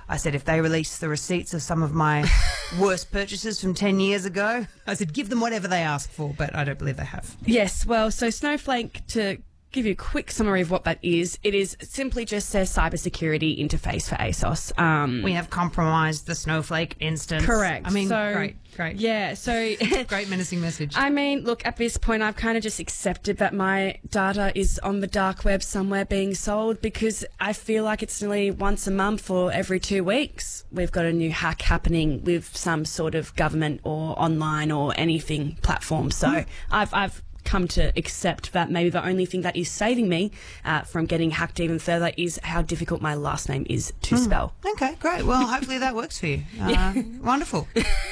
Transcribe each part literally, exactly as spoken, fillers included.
I said, if they release the receipts of some of my worst purchases from ten years ago, I said, give them whatever they ask for, but I don't believe they have. Yes, well, so Snowflake, to give you a quick summary of what that is, it is simply just their cybersecurity interface for ASOS. Um, we have compromised the Snowflake instance. Correct. I mean, so, great, great. Yeah, so... Great menacing message. I mean, look, at this point, I've kind of just accepted that my data is on the dark web somewhere being sold, because I feel like it's nearly once a month or every two weeks we've got a new hack happening with some sort of government or online or anything platform. So mm. I've... I've come to accept that maybe the only thing that is saving me uh, from getting hacked even further is how difficult my last name is to mm. spell. Okay, great. Well, hopefully that works for you. Uh, yeah. Wonderful.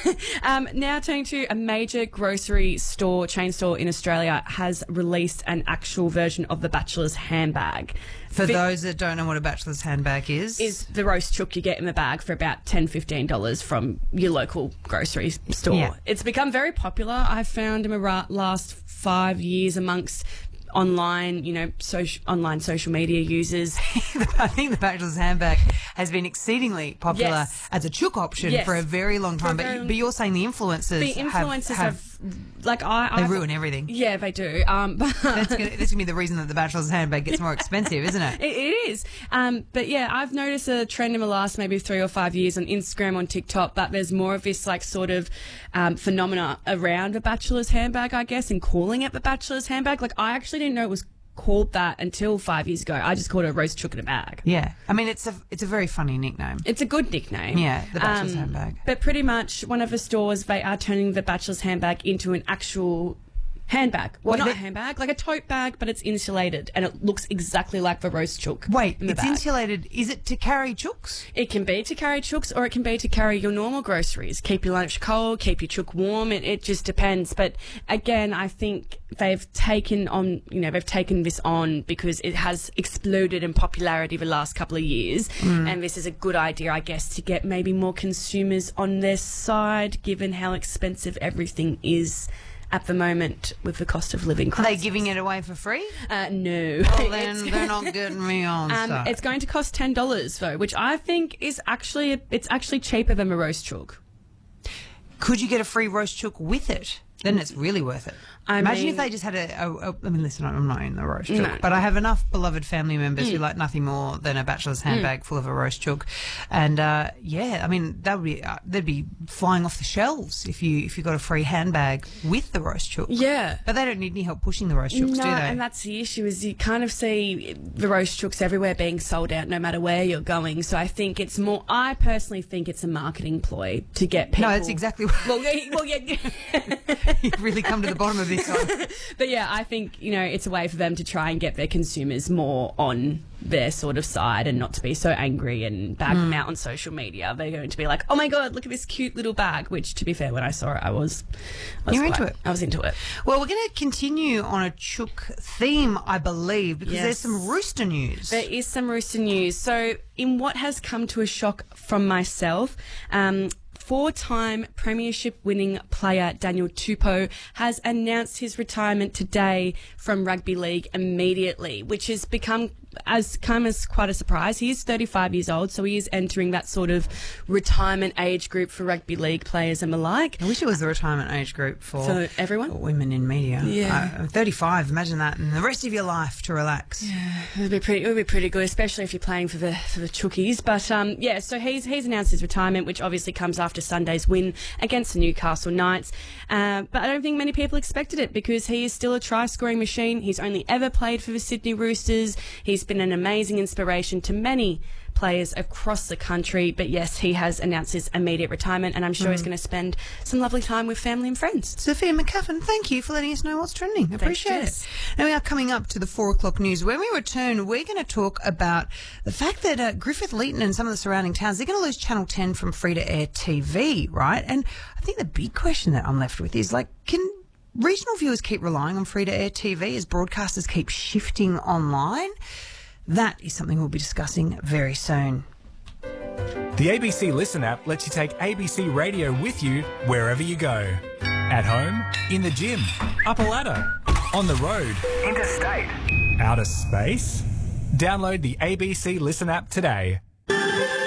um, now turning to a major grocery store, chain store in Australia has released an actual version of the Bachelor's handbag. For Fi- those that don't know what a Bachelor's handbag is... Is the roast chook you get in the bag for about ten dollars, fifteen dollars from your local grocery store. Yeah. It's become very popular, I've found, in the ra- last five years amongst online, you know, social, online social media users. I think the Bachelor's handbag has been exceedingly popular yes. as a chook option yes. for a very long time. But, very, but you're saying the influencers The influencers have... have, have like I, they I've, ruin everything. Yeah, they do. Um, but that's going to be the reason that the Bachelor's handbag gets more expensive, isn't it? It, it is. Um, but yeah, I've noticed a trend in the last maybe three or five years on Instagram, on TikTok, that there's more of this like sort of um, phenomena around the Bachelor's handbag, I guess, and calling it the Bachelor's handbag. Like I actually didn't know it was called that until five years ago. I just called it a roast chook in a bag. Yeah. I mean, it's a it's a very funny nickname. It's a good nickname. Yeah, the Bachelor's um, handbag. But pretty much one of the stores, they are turning the Bachelor's handbag into an actual handbag. Well, Wait, not they- a handbag, like a tote bag, but it's insulated and it looks exactly like the roast chook. Wait, in the it's bag. insulated. Is it to carry chooks? It can be to carry chooks or it can be to carry your normal groceries. Keep your lunch cold, keep your chook warm. It, it just depends. But again, I think they've taken on, you know, they've taken this on because it has exploded in popularity the last couple of years. Mm. And this is a good idea, I guess, to get maybe more consumers on their side, given how expensive everything is at the moment with the cost of living crisis. Are they giving it away for free? Uh, no. Well, then they're not getting me on um, side. It's going to cost ten dollars though, which I think is actually, it's actually cheaper than a roast chook. Could you get a free roast chook with it? Then it's really worth it. I Imagine mean, if they just had a, a, a... I mean, listen, I'm not in the roast chook, No. but I have enough beloved family members Mm. who like nothing more than a Bachelor's handbag mm. full of a roast chook. And, uh, yeah, I mean, that would be... Uh, they'd be flying off the shelves if you if you got a free handbag with the roast chook. Yeah. But they don't need any help pushing the roast chooks, no, do they? and that's the issue, is you kind of see the roast chooks everywhere being sold out no matter where you're going. So I think it's more... I personally think it's a marketing ploy to get people... No, that's exactly what... Well, yeah, well, yeah. You've really come to the bottom of this one. But yeah, I think, you know, it's a way for them to try and get their consumers more on their sort of side and not to be so angry and bag them out on social media. They're going to be like, oh my God, look at this cute little bag, which, to be fair, when I saw it, I was... I was You're quite- into it. I was into it. Well, we're going to continue on a chook theme, I believe, because Yes. there's some rooster news. There is some rooster news. So, in what has come to a shock from myself, um, four-time premiership-winning player Daniel Tupou has announced his retirement today from rugby league immediately, which has become as come as quite a surprise. He is thirty-five years old, so he is entering that sort of retirement age group for rugby league players and the like. I wish it was the retirement age group for, For everyone? women in media. Yeah. Uh, I'm thirty-five, imagine that, and the rest of your life to relax. Yeah, it would be pretty. It would be pretty good, especially if you're playing for the for the Chookies. But um, yeah, so he's he's announced his retirement, which obviously comes after Sunday's win against the Newcastle Knights. Uh, but I don't think many people expected it because he is still a try-scoring machine. He's only ever played for the Sydney Roosters. He's been an amazing inspiration to many players across the country. But yes, he has announced his immediate retirement, and I'm sure mm. he's going to spend some lovely time with family and friends. Sophia McCuffin, thank you for letting us know what's trending. I appreciate Jess. it. Now we are coming up to the four o'clock news. When we return, we're going to talk about the fact that uh, Griffith, Leeton and some of the surrounding towns, they're going to lose Channel ten from free-to-air T V, right? And I think the big question that I'm left with is, like, can regional viewers keep relying on free-to-air T V as broadcasters keep shifting online? That is something we'll be discussing very soon. The A B C Listen app lets you take A B C Radio with you wherever you go. At home, in the gym, up a ladder, on the road, interstate, outer space. Download the A B C Listen app today.